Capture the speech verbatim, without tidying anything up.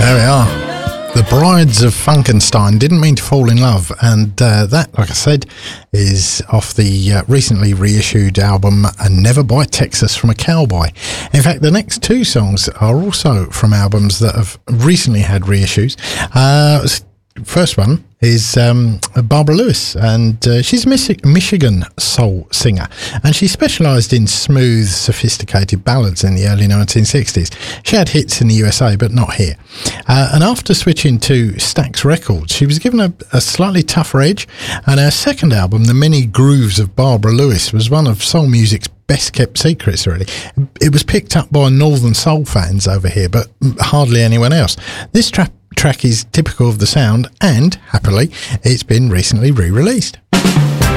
There we are. The Brides of Funkenstein didn't mean to fall in love, and uh, that, like I said, is off the uh, recently reissued album Never Buy Texas from a Cowboy. In fact, the next two songs are also from albums that have recently had reissues. Uh, first one is um, Barbara Lewis, and uh, she's a Mich- Michigan soul singer, and she specialised in smooth, sophisticated ballads in the early nineteen sixties. She had hits in the U S A, but not here. Uh, and after switching to Stax Records, she was given a, a slightly tougher edge, and her second album, The Many Grooves of Barbara Lewis, was one of soul music's best-kept secrets, really. It was picked up by Northern Soul fans over here, but hardly anyone else. This track track is typical of the sound, and happily it's been recently re-released.